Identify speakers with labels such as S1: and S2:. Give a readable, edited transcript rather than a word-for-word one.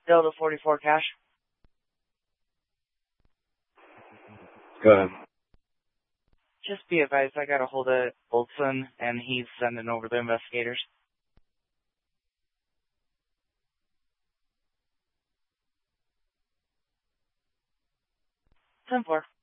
S1: Delta 44 Cash.
S2: Go ahead.
S1: Just be advised, I got a hold of Olson, and he's sending over the investigators. 10-4.